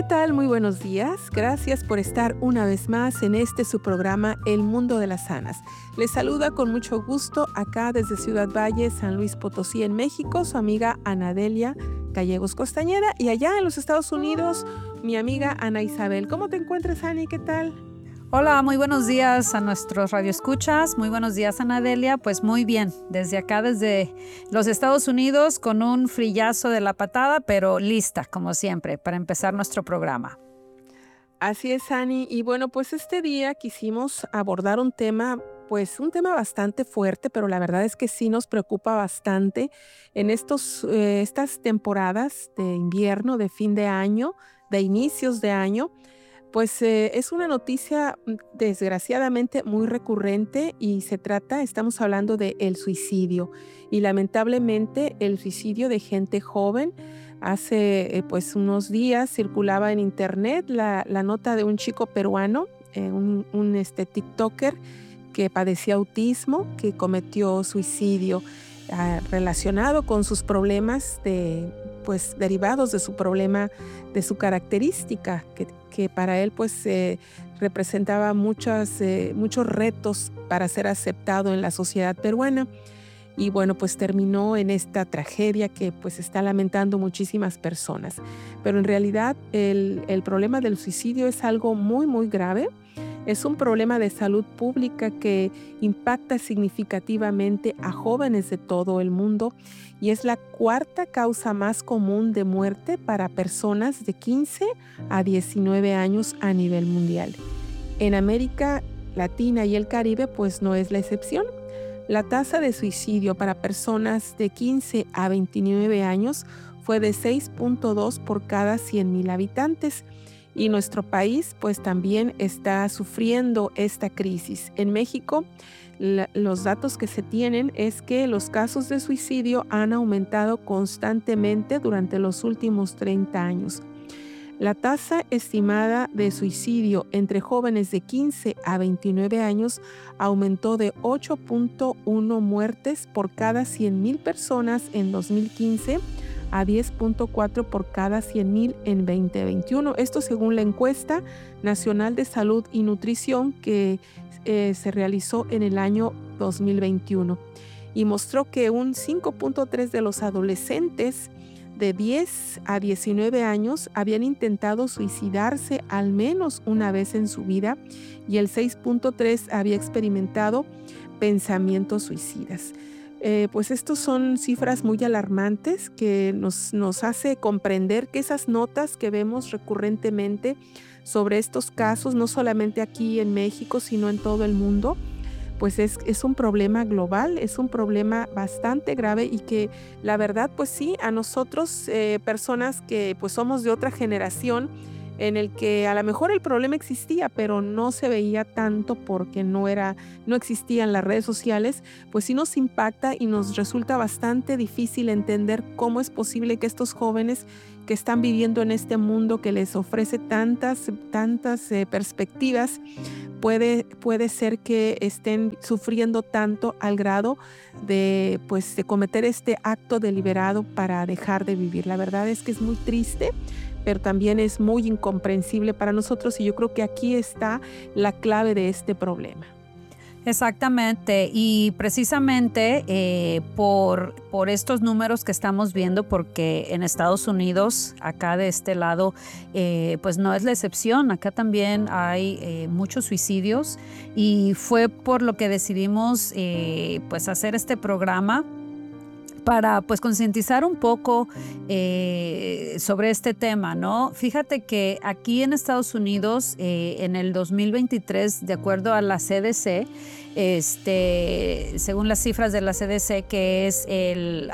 ¿Qué tal? Muy buenos días. Gracias por estar una vez más en su programa El Mundo de las Sanas. Les saluda con mucho gusto acá desde Ciudad Valle, San Luis Potosí, en México, su amiga Anadelia Gallegos Costañeda, y allá en los Estados Unidos, mi amiga Ana Isabel. ¿Cómo te encuentras, Ani? ¿Qué tal? Hola, muy buenos días a nuestros radioescuchas. Muy buenos días, Anadelia. Pues muy bien, desde acá, desde los Estados Unidos, con un frillazo de la patada, pero lista, como siempre, para empezar nuestro programa. Así es, Ani. Y bueno, pues este día quisimos abordar un tema, pues un tema bastante fuerte, pero la verdad es que sí nos preocupa bastante en estas temporadas de invierno, de fin de año, de inicios de año. Pues es una noticia desgraciadamente muy recurrente y estamos hablando de el suicidio y lamentablemente el suicidio de gente joven. Hace pues unos días circulaba en internet la nota de un chico peruano, un TikToker que padecía autismo, que cometió suicidio relacionado con sus problemas pues derivados de su problema, de su característica, que para él pues representaba muchos retos para ser aceptado en la sociedad peruana. Y bueno, pues terminó en esta tragedia que pues está lamentando muchísimas personas. Pero en realidad el problema del suicidio es algo muy, muy grave. Es un problema de salud pública que impacta significativamente a jóvenes de todo el mundo y es la cuarta causa más común de muerte para personas de 15 a 19 años a nivel mundial. En América Latina y el Caribe, pues no es la excepción. La tasa de suicidio para personas de 15 a 29 años fue de 6.2 por cada 100,000 habitantes. Y nuestro país pues también está sufriendo esta crisis. En México, los datos que se tienen es que los casos de suicidio han aumentado constantemente durante los últimos 30 años. La tasa estimada de suicidio entre jóvenes de 15 a 29 años aumentó de 8.1 muertes por cada 100,000 personas en 2015 a 10.4 por cada 100,000 en 2021. Esto según la encuesta nacional de salud y nutrición que se realizó en el año 2021 y mostró que un 5.3 de los adolescentes de 10 a 19 años habían intentado suicidarse al menos una vez en su vida y el 6.3 había experimentado pensamientos suicidas. Pues estos son cifras muy alarmantes que nos hace comprender que esas notas que vemos recurrentemente sobre estos casos, no solamente aquí en México, sino en todo el mundo, pues es un problema global, es un problema bastante grave y que la verdad, pues sí, a nosotros, personas que pues somos de otra generación, en el que a lo mejor el problema existía, pero no se veía tanto porque no existían las redes sociales, pues sí nos impacta y nos resulta bastante difícil entender cómo es posible que estos jóvenes que están viviendo en este mundo que les ofrece tantas perspectivas, puede ser que estén sufriendo tanto al grado de cometer este acto deliberado para dejar de vivir. La verdad es que es muy triste, pero también es muy incomprensible para nosotros y yo creo que aquí está la clave de este problema. Exactamente, y precisamente por estos números que estamos viendo, porque en Estados Unidos, acá de este lado, pues no es la excepción, acá también hay muchos suicidios y fue por lo que decidimos pues hacer este programa para pues concientizar un poco sobre este tema, ¿no? Fíjate que aquí en Estados Unidos, en el 2023, de acuerdo a la CDC, según las cifras de la CDC, que es el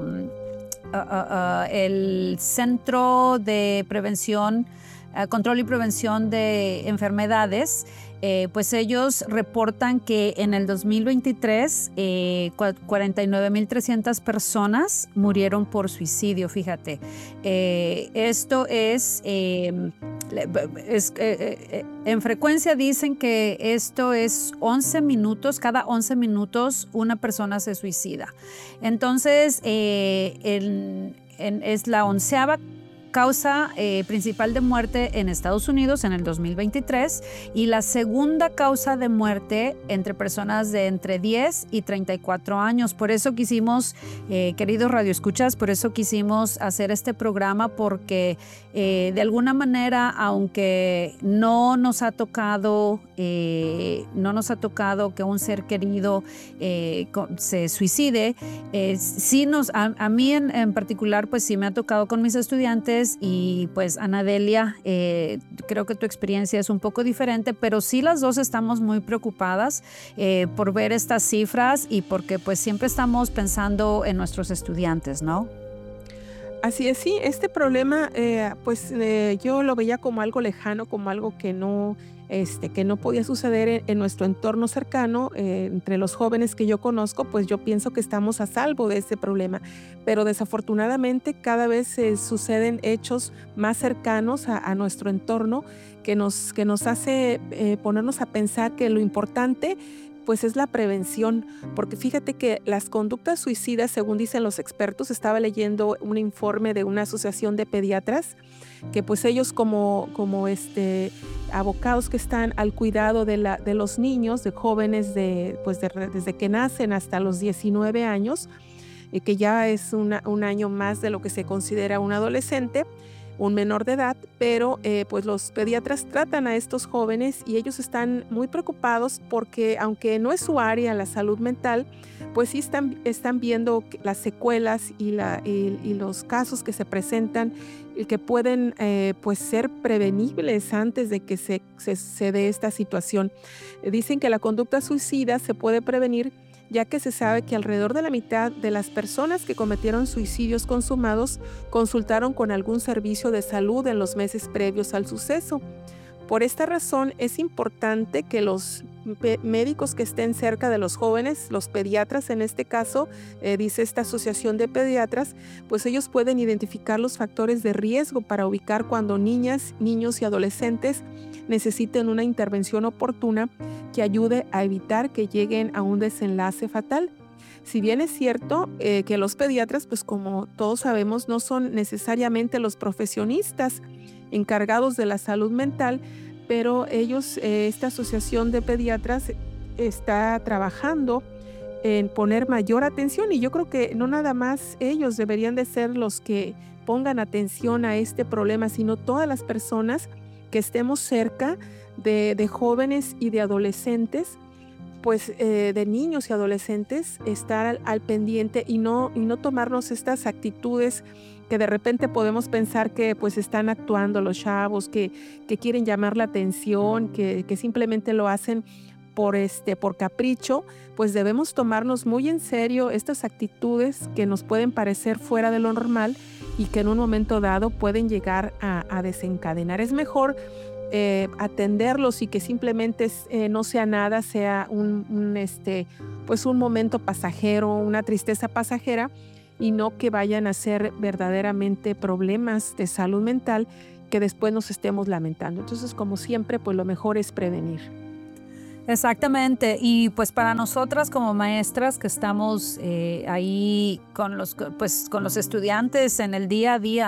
Centro de Prevención, Control y Prevención de Enfermedades, pues ellos reportan que en el 2023 49,300 personas murieron por suicidio, fíjate. Esto en frecuencia dicen que esto es 11 minutos, cada 11 minutos una persona se suicida. Entonces, es la 11ª causa principal de muerte en Estados Unidos en el 2023 y la segunda causa de muerte entre personas de entre 10 y 34 años. Por eso quisimos, queridos radioescuchas, por eso quisimos hacer este programa porque de alguna manera, aunque no nos ha tocado que un ser querido se suicide, a mí en particular, pues sí me ha tocado con mis estudiantes y pues Ana Delia, creo que tu experiencia es un poco diferente, pero sí las dos estamos muy preocupadas por ver estas cifras y porque pues siempre estamos pensando en nuestros estudiantes, ¿no? Así es, sí, este problema, yo lo veía como algo lejano, como algo que no podía suceder en nuestro entorno cercano, entre los jóvenes que yo conozco, pues yo pienso que estamos a salvo de ese problema. Pero desafortunadamente cada vez suceden hechos más cercanos a nuestro entorno que nos hace ponernos a pensar que lo importante pues es la prevención, porque fíjate que las conductas suicidas, según dicen los expertos, estaba leyendo un informe de una asociación de pediatras, que pues ellos como abocados que están al cuidado de los niños, de jóvenes desde que nacen hasta los 19 años, que ya es un año más de lo que se considera un adolescente, un menor de edad, pero pues los pediatras tratan a estos jóvenes y ellos están muy preocupados porque aunque no es su área la salud mental, pues sí están viendo las secuelas y los casos que se presentan y que pueden pues ser prevenibles antes de que se dé esta situación. Dicen que la conducta suicida se puede prevenir ya que se sabe que alrededor de la mitad de las personas que cometieron suicidios consumados consultaron con algún servicio de salud en los meses previos al suceso. Por esta razón es importante que los médicos que estén cerca de los jóvenes, los pediatras en este caso, dice esta asociación de pediatras, pues ellos pueden identificar los factores de riesgo para ubicar cuando niñas, niños y adolescentes necesiten una intervención oportuna que ayude a evitar que lleguen a un desenlace fatal. Si bien es cierto que los pediatras, pues como todos sabemos, no son necesariamente los profesionistas encargados de la salud mental, pero ellos, esta asociación de pediatras está trabajando en poner mayor atención y yo creo que no nada más ellos deberían de ser los que pongan atención a este problema, sino todas las personas que estemos cerca de jóvenes y de adolescentes, pues de niños y adolescentes, estar al pendiente y no tomarnos estas actitudes que de repente podemos pensar que pues están actuando los chavos, que quieren llamar la atención, que simplemente lo hacen por capricho, pues debemos tomarnos muy en serio estas actitudes que nos pueden parecer fuera de lo normal y que en un momento dado pueden llegar a desencadenar. Es mejor atenderlos y que simplemente no sea nada, sea pues un momento pasajero, una tristeza pasajera y no que vayan a ser verdaderamente problemas de salud mental que después nos estemos lamentando. Entonces, como siempre, pues lo mejor es prevenir. Exactamente, y pues para nosotras como maestras que estamos ahí con los estudiantes en el día a día,